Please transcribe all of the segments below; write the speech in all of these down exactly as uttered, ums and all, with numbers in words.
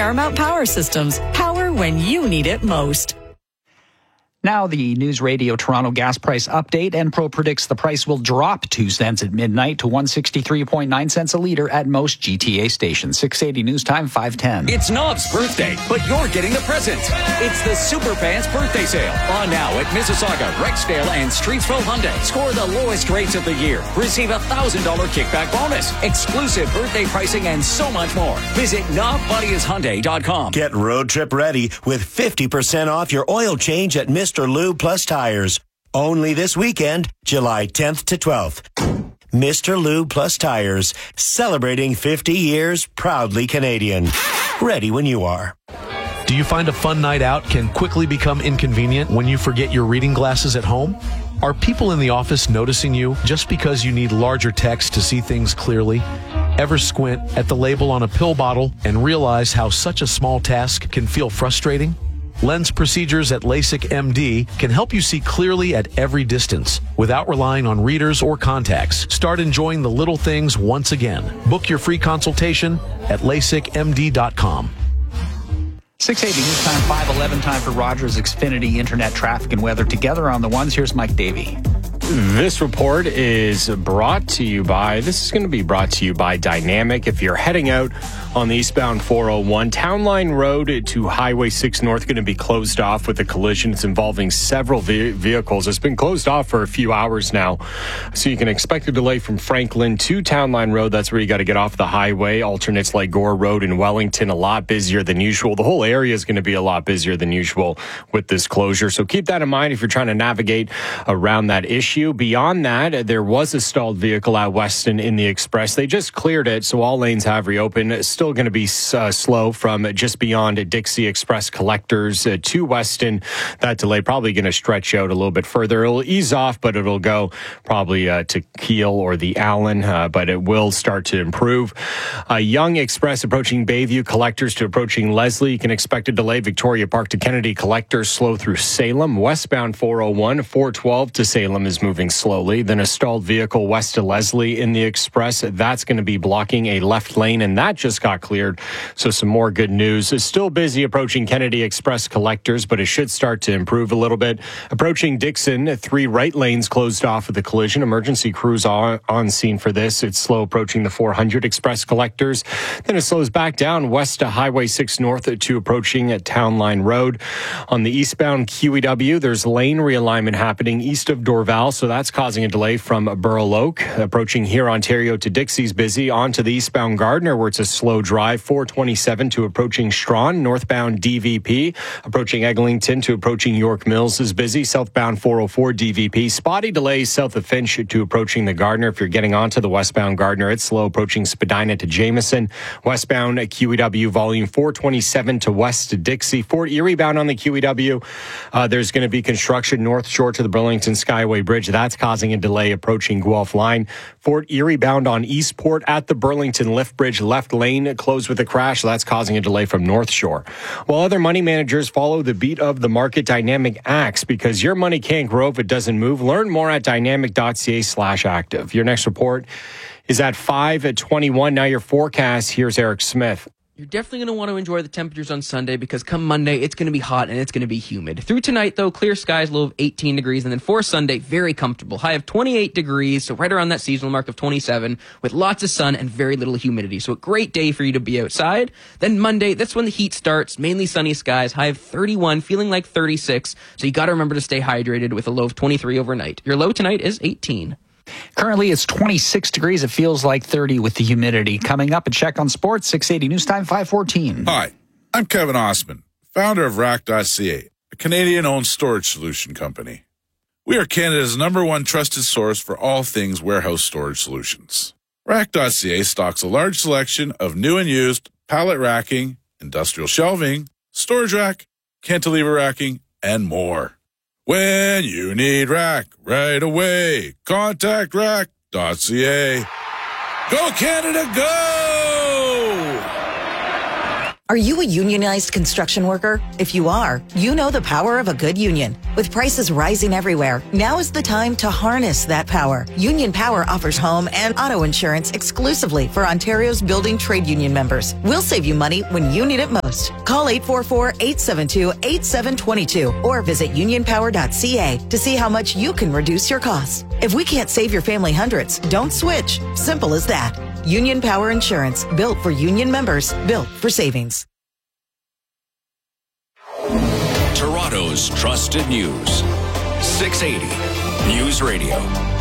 Paramount Power Systems. Power when you need it most. Now the News Radio Toronto gas price update. Enpro predicts the price will drop two cents at midnight to one hundred sixty-three point nine cents a litre at most G T A stations. six eighty News Time, five ten. It's Knob's birthday, but you're getting the present. It's the Super Pants birthday sale. On now at Mississauga, Rexdale, and Streetsville Hyundai. Score the lowest rates of the year. Receive a one thousand dollars kickback bonus. Exclusive birthday pricing and so much more. Visit knob buddies hyundai dot com. Get road trip ready with fifty percent off your oil change at Mister Lube Plus Tires. Only this weekend, July tenth to twelfth. Mister Lube Plus Tires, celebrating fifty years, proudly Canadian. Ready when you are. Do you find a fun night out can quickly become inconvenient when you forget your reading glasses at home? Are people in the office noticing you just because you need larger text to see things clearly? Ever squint at the label on a pill bottle and realize how such a small task can feel frustrating? Lens procedures at LASIK M D can help you see clearly at every distance without relying on readers or contacts. Start enjoying the little things once again. Book your free consultation at lasik m d dot com. six eighty News Time, five eleven. Time for Rogers Xfinity Internet traffic and weather together on the ones. Here's Mike Davey. This report is brought to you by, this is going to be brought to you by Dynamic. If you're heading out on the eastbound four oh one, Town Line Road to Highway six North going to be closed off with a collision. It's involving several ve- vehicles. It's been closed off for a few hours now. So you can expect a delay from Franklin to Town Line Road. That's where you got to get off the highway. Alternates like Gore Road in Wellington, a lot busier than usual. The whole area is going to be a lot busier than usual with this closure. So keep that in mind if you're trying to navigate around that issue. Beyond that, there was a stalled vehicle at Weston in the Express. They just cleared it, so all lanes have reopened. It's still going to be uh, slow from just beyond Dixie Express Collectors uh, to Weston. That delay probably going to stretch out a little bit further. It'll ease off, but it'll go probably uh, to Keele or the Allen, uh, but it will start to improve. Uh, Young Express approaching Bayview Collectors to approaching Leslie. You can expect a delay. Victoria Park to Kennedy Collectors slow through Salem. Westbound four oh one, four twelve to Salem is moving slowly. Then a stalled vehicle west to Leslie in the Express. That's going to be blocking a left lane, and that just got cleared. So some more good news. It's still busy approaching Kennedy Express Collectors, but it should start to improve a little bit. Approaching Dixon, three right lanes closed off with the collision. Emergency crews on, on scene for this. It's slow approaching the four hundred Express Collectors. Then it slows back down west to Highway six North to approaching at Town Line Road. On the eastbound Q E W, there's lane realignment happening east of Dorval, so that's causing a delay from Burl Oak. Approaching here, Ontario to Dixie's busy. On to the eastbound Gardner, where it's a slow drive. four twenty-seven to approaching Strawn. Northbound D V P. Approaching Eglinton to approaching York Mills is busy. Southbound four oh four D V P. Spotty delays south of Finch to approaching the Gardner. If you're getting onto the westbound Gardner, it's slow approaching Spadina to Jameson. Westbound Q E W volume four twenty-seven to west to Dixie. Fort Erie bound on the Q E W. Uh, there's going to be construction north shore to the Burlington Skyway Bridge. That's causing a delay approaching Guelph Line. Fort Erie bound on Eastport at the Burlington Lift Bridge. Left lane closed with a crash. That's causing a delay from North Shore. While other money managers follow the beat of the market, Dynamic acts because your money can't grow if it doesn't move. Learn more at dynamic.ca slash active. Your next report is at five at twenty-one. Now your forecast. Here's Eric Smith. You're definitely going to want to enjoy the temperatures on Sunday because come Monday, it's going to be hot and it's going to be humid. Through tonight, though, clear skies, low of eighteen degrees. And then for Sunday, very comfortable. High of twenty-eight degrees, so right around that seasonal mark of twenty-seven with lots of sun and very little humidity. So a great day for you to be outside. Then Monday, that's when the heat starts. Mainly sunny skies, high of thirty-one, feeling like thirty-six. So you got to remember to stay hydrated with a low of twenty-three overnight. Your low tonight is eighteen. Currently, it's twenty-six degrees. It feels like thirty with the humidity. Coming up, a check on sports, six eighty News Time, five fourteen. Hi, I'm Kevin Osman, founder of rack dot c a, a Canadian-owned storage solution company. We are Canada's number one trusted source for all things warehouse storage solutions. rack dot c a stocks a large selection of new and used pallet racking, industrial shelving, storage rack, cantilever racking, and more. When you need rack right away, contact rack dot c a. Go Canada, go! Are you a unionized construction worker? If you are, you know the power of a good union. With prices rising everywhere, now is the time to harness that power. Union Power offers home and auto insurance exclusively for Ontario's building trade union members. We'll save you money when you need it most. Call eight four four, eight seven two, eight seven two two or visit union power dot c a to see how much you can reduce your costs. If we can't save your family hundreds, don't switch. Simple as that. Union Power Insurance, built for union members, built for savings. Toronto's trusted news. six eighty News Radio.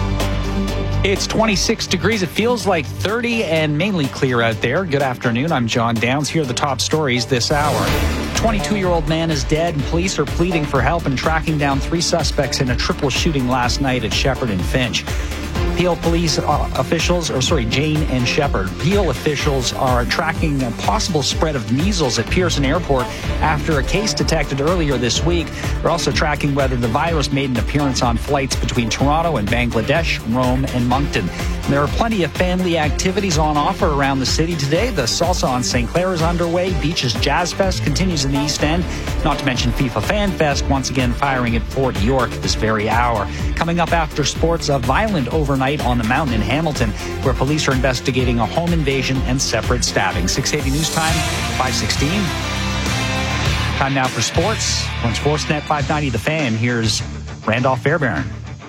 It's twenty-six degrees. It feels like thirty and mainly clear out there. Good afternoon. I'm John Downs. Here are the top stories this hour. twenty-two-year-old man is dead, and police are pleading for help in tracking down three suspects in a triple shooting last night at Shepherd and Finch. Peel police uh, officials, or sorry, Jane and Shepherd. Peel officials are tracking a possible spread of measles at Pearson Airport after a case detected earlier this week. They're also tracking whether the virus made an appearance on flights between Toronto and Bangladesh, Rome and Moncton. And there are plenty of family activities on offer around the city today. The Salsa on Saint Clair is underway. Beaches Jazz Fest continues in the East End. Not to mention FIFA Fan Fest once again firing at Fort York this very hour. Coming up after sports, a violent overnight on the mountain in Hamilton, where police are investigating a home invasion and separate stabbing. six eighty News Time, five sixteen. Time now for sports. On Sportsnet five ninety The Fan, here's Randolph Fairbairn.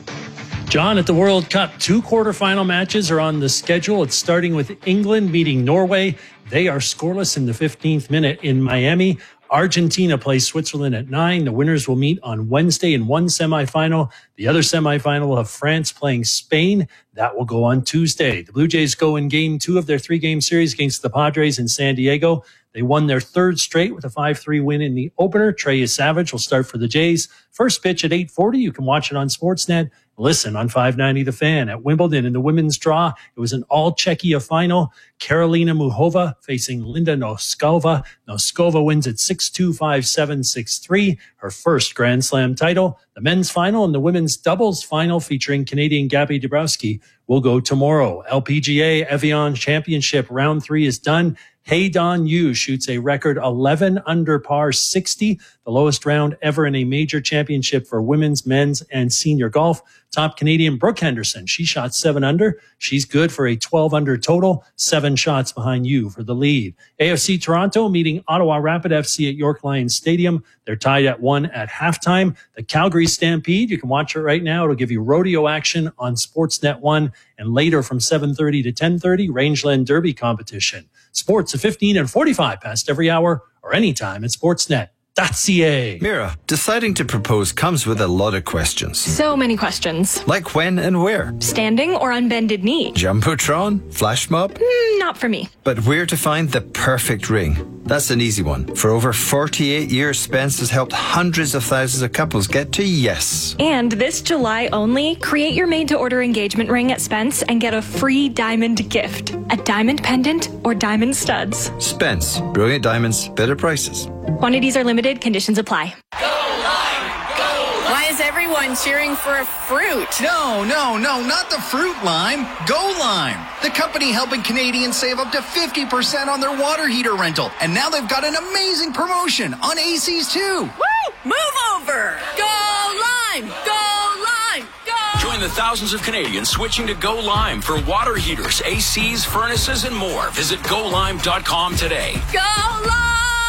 John, at the World Cup, two quarterfinal matches are on the schedule. It's starting with England meeting Norway. They are scoreless in the fifteenth minute in Miami. Argentina plays Switzerland at nine. The winners will meet on Wednesday in one semifinal. The other semifinal will have France playing Spain. That will go on Tuesday. The Blue Jays go in game two of their three-game series against the Padres in San Diego. They won their third straight with a five three win in the opener. Trey Savage will start for the Jays. First pitch at eight forty. You can watch it on Sportsnet. Listen on five ninety The Fan. At Wimbledon in the women's draw, it was an all-Czechia final. Karolina Muchova facing Linda Noskova. Noskova wins at six two, five seven, six three, her first Grand Slam title. The men's final and the women's doubles final featuring Canadian Gabby Dabrowski will go tomorrow. L P G A Evian Championship round three is done. Haydon Yu shoots a record eleven under par sixty, the lowest round ever in a major championship for women's, men's, and senior golf. Top Canadian Brooke Henderson, she shot seven under. She's good for a twelve under total, seven shots behind Yu for the lead. A F C Toronto meeting Ottawa Rapid F C at York Lions Stadium. They're tied at one at halftime. The Calgary Stampede, you can watch it right now. It'll give you rodeo action on Sportsnet one, and later from seven thirty to ten thirty, Rangeland Derby competition. Sports at fifteen and forty-five past every hour or anytime at sportsnet dot c a. Mira, deciding to propose comes with a lot of questions. So many questions. Like when and where? Standing or on bended knee? Jumbotron? Flash mob? Mm, not for me. But where to find the perfect ring? That's an easy one. For over forty-eight years, Spence has helped hundreds of thousands of couples get to yes. And this July only, create your made-to-order engagement ring at Spence and get a free diamond gift. A diamond pendant or diamond studs. Spence. Brilliant diamonds, better prices. Quantities are limited. Conditions apply. Go Lime! Go Lime! Why is everyone cheering for a fruit? No, no, no, not the fruit lime. Go Lime, the company helping Canadians save up to fifty percent on their water heater rental. And now they've got an amazing promotion on A Cs too. Woo! Move over! Go Lime! Go Lime! Go! Join the thousands of Canadians switching to Go Lime for water heaters, A Cs, furnaces, and more. Visit go lime dot com today. Go Lime!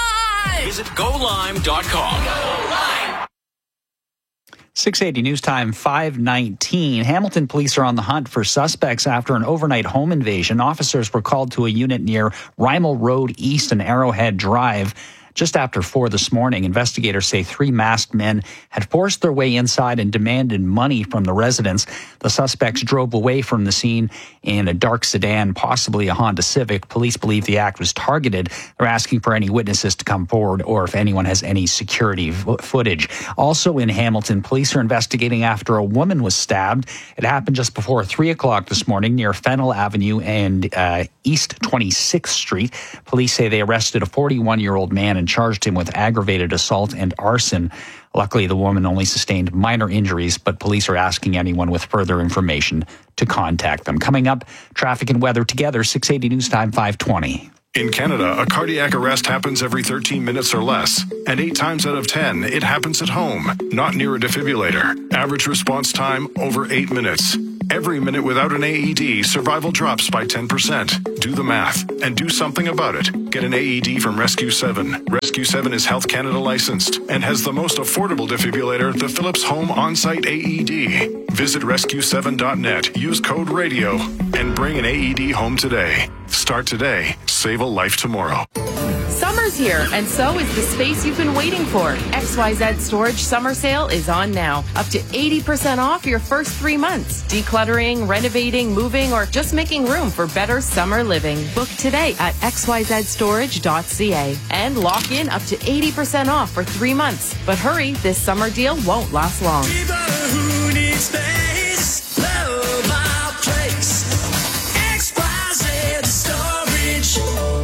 Visit go lime dot com. Go Lime! six eighty News Time, five nineteen. Hamilton police are on the hunt for suspects after an overnight home invasion. Officers were called to a unit near Rymel Road East and Arrowhead Drive. Just after four this morning, investigators say three masked men had forced their way inside and demanded money from the residents. The suspects drove away from the scene in a dark sedan, possibly a Honda Civic. Police believe the act was targeted. They're asking for any witnesses to come forward or if anyone has any security f- footage. Also in Hamilton, police are investigating after a woman was stabbed. It happened just before three o'clock this morning near Fennell Avenue and uh, East twenty-sixth Street. Police say they arrested a forty-one-year-old man and charged him with aggravated assault and arson. Luckily, the woman only sustained minor injuries, but police are asking anyone with further information to contact them. Coming up, traffic and weather together, six eighty News Time, five twenty. In Canada, a cardiac arrest happens every thirteen minutes or less, and eight times out of ten, it happens at home, not near a defibrillator. Average response time, over eight minutes. Every minute without an A E D, survival drops by ten percent. Do the math and do something about it. Get an A E D from Rescue seven. Rescue seven is Health Canada licensed and has the most affordable defibrillator, the Philips Home On-Site A E D. Visit rescue seven dot net, use code RADIO, and bring an A E D home today. Start today. Save a life tomorrow. Summer's here, and so is the space you've been waiting for. X Y Z Storage Summer Sale is on now. Up to eighty percent off your first three months. Decluttering, renovating, moving, or just making room for better summer living. Book today at x y z storage dot c a and lock in up to eighty percent off for three months. But hurry, this summer deal won't last long. People who need space, love our place. X Y Z Storage.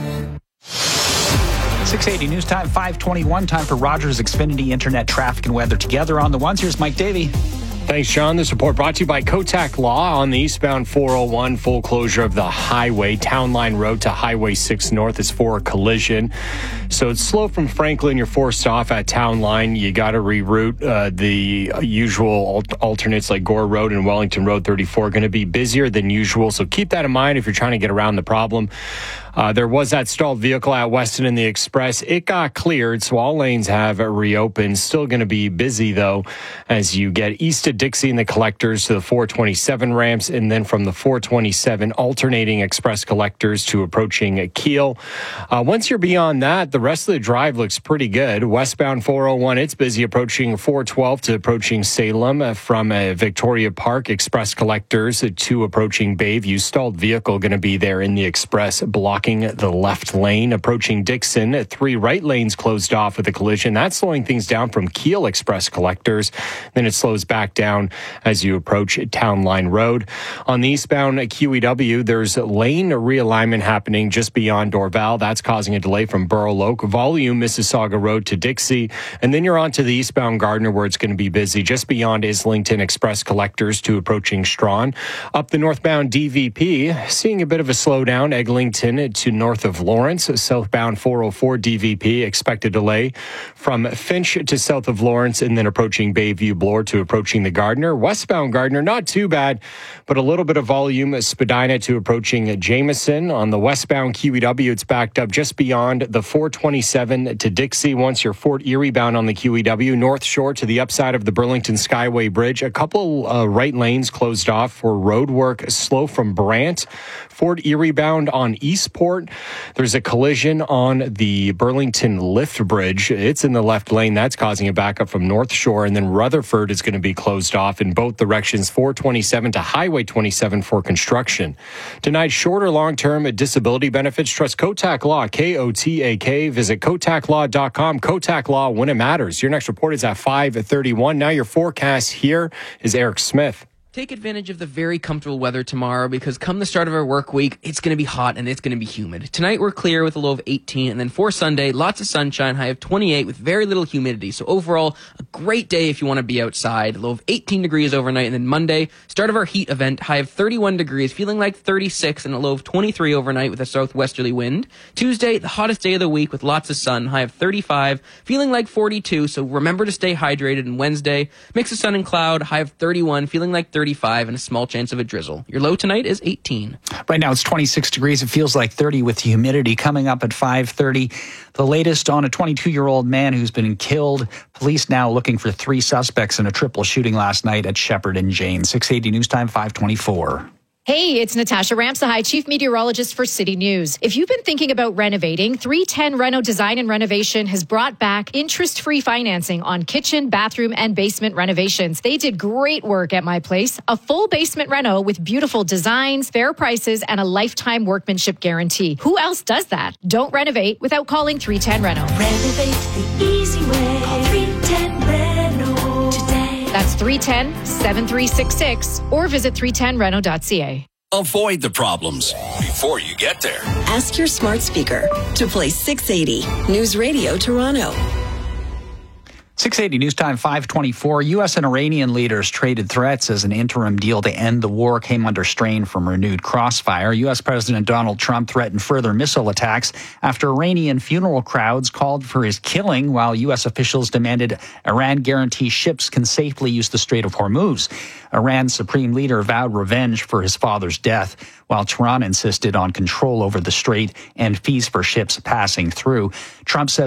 six eighty News Time, five twenty-one. Time for Rogers Xfinity Internet traffic and weather together on the ones. Here's Mike Davey. Thanks, John. This report brought to you by Kotak Law on the eastbound four oh one. Full closure of the highway. Town Line Road to Highway six North is for a collision. So it's slow from Franklin. You're forced off at Town Line. You got to reroute. Uh, the usual alternates like Gore Road and Wellington Road thirty-four are going to be busier than usual. So keep that in mind if you're trying to get around the problem. Uh, there was that stalled vehicle at Weston in the Express. It got cleared, so all lanes have reopened. Still going to be busy, though, as you get east of Dixie and the collectors to the four twenty-seven ramps, and then from the four twenty-seven alternating express collectors to approaching Kiel. Uh, once you're beyond that, the rest of the drive looks pretty good. Westbound four oh one, it's busy approaching four twelve to approaching Salem. Uh, from uh, Victoria Park, express collectors to approaching Bayview. Stalled vehicle going to be there in the Express, blocking the left lane. Approaching Dixon, three right lanes closed off with a collision. That's slowing things down from Kiel Express collectors. Then it slows back down as you approach Town Line Road. On the eastbound Q E W, there's lane realignment happening just beyond Dorval. That's causing a delay from Burl Oak. Volume, Mississauga Road to Dixie. And then you're on to the eastbound Gardner, where it's going to be busy just beyond Islington Express collectors to approaching Strawn. Up the northbound D V P, seeing a bit of a slowdown. Eglinton to north of Lawrence. Southbound four oh four D V P, expected delay from Finch to south of Lawrence, and then approaching Bayview Bloor to approaching the Gardner. Westbound Gardner, not too bad, but a little bit of volume. Spadina to approaching Jameson. On the westbound Q E W, it's backed up just beyond the four twenty-seven to Dixie. Once you're Fort Erie bound on the Q E W, North Shore to the upside of the Burlington Skyway Bridge. A couple uh, right lanes closed off for road work. Slow from Brant. Fort Erie bound on Eastport. There's a collision on the Burlington Lift Bridge. It's in the left lane. That's causing a backup from North Shore. And then Rutherford is going to be closed off in both directions, four twenty-seven to Highway twenty-seven for construction. Denied short or long-term disability benefits? Trust Kotak Law, K O T A K. Visit kotak law dot com. Kotak Law, when it matters. Your next report is at five thirty-one. Now your forecast here is Eric Smith. Take advantage of the very comfortable weather tomorrow, because come the start of our work week, it's going to be hot and it's going to be humid. Tonight we're clear with a low of eighteen, and then for Sunday, lots of sunshine, high of twenty-eight with very little humidity. So overall, a great day if you want to be outside. Low of eighteen degrees overnight, and then Monday, start of our heat event, high of thirty-one degrees, feeling like thirty-six, and a low of twenty-three overnight with a southwesterly wind. Tuesday, the hottest day of the week with lots of sun, high of thirty-five, feeling like forty-two, so remember to stay hydrated. And Wednesday, mix of sun and cloud, high of thirty-one, feeling like thirty-five, and a small chance of a drizzle. Your low tonight is eighteen. Right now it's twenty-six degrees. It feels like thirty with the humidity. Coming up at five thirty, the latest on a twenty-two-year-old man who's been killed. Police now looking for three suspects in a triple shooting last night at Shepherd and Jane. six eighty News Time, five twenty-four. Hey, it's Natasha Ramsahai, Chief Meteorologist for City News. If you've been thinking about renovating, three ten Reno Design and Renovation has brought back interest-free financing on kitchen, bathroom, and basement renovations. They did great work at my place. A full basement reno with beautiful designs, fair prices, and a lifetime workmanship guarantee. Who else does that? Don't renovate without calling three ten Reno. Renovate the easy way. Call three ten Reno today. That's three one zero, seven three six six or visit three ten reno dot c a. Avoid the problems before you get there. Ask your smart speaker to play six eighty News Radio Toronto. six eighty News Time five twenty-four. U S and Iranian leaders traded threats as an interim deal to end the war came under strain from renewed crossfire. U S President Donald Trump threatened further missile attacks after Iranian funeral crowds called for his killing, while U S officials demanded Iran guarantee ships can safely use the Strait of Hormuz. Iran's supreme leader vowed revenge for his father's death, while Tehran insisted on control over the strait and fees for ships passing through. Trump said